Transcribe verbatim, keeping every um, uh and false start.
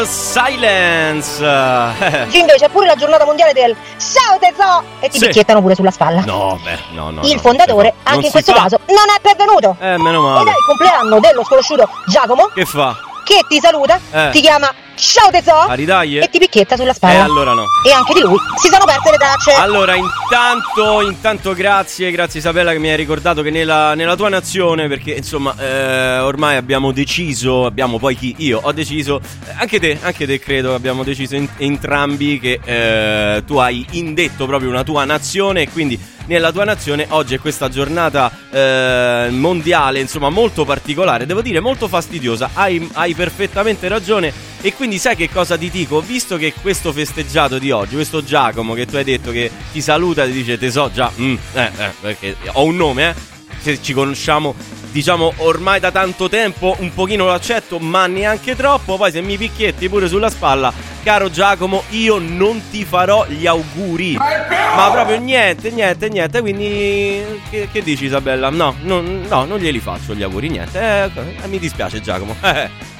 Silence. Invece è pure la giornata mondiale del ciao tesoro e ti sì. picchiettano pure sulla spalla. No, beh, no, no. Il no, fondatore, no, anche in questo fa. caso, non è pervenuto. Eh, meno male. Ed è il compleanno dello sconosciuto Giacomo. Che fa? Che ti saluta, eh. ti chiama ciao tesoro e ti picchietta sulla spalla. E eh, allora no. E anche di lui si sono perse le tracce. Allora intanto, intanto grazie, grazie Isabella che mi hai ricordato che nella, nella tua nazione, perché insomma eh, ormai abbiamo deciso, abbiamo poi chi? Io ho deciso, anche te, anche te credo, abbiamo deciso in, entrambi che eh, tu hai indetto proprio una tua nazione e quindi nella tua nazione oggi è questa giornata eh, mondiale, insomma molto particolare, devo dire molto fastidiosa, hai, hai perfettamente ragione. E quindi sai che cosa ti dico? Visto che questo festeggiato di oggi, questo Giacomo che tu hai detto che ti saluta e ti dice te so già, mm, eh, eh, perché ho un nome, eh, se ci conosciamo diciamo ormai da tanto tempo, un pochino lo accetto ma neanche troppo, poi se mi picchietti pure sulla spalla, caro Giacomo, io non ti farò gli auguri, ma proprio niente, niente, niente, quindi che, che dici Isabella? No, no, no, non glieli faccio gli auguri, niente, eh, mi dispiace Giacomo, eh